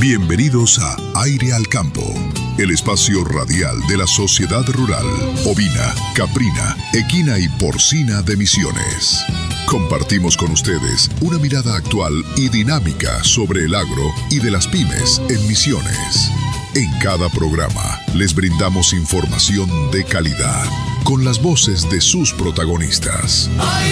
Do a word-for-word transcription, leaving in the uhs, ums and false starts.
Bienvenidos a Aire al Campo, el espacio radial de la sociedad rural, ovina, caprina, equina y porcina de Misiones. Compartimos con ustedes una mirada actual y dinámica sobre el agro y de las pymes en Misiones. En cada programa les brindamos información de calidad, con las voces de sus protagonistas. Aire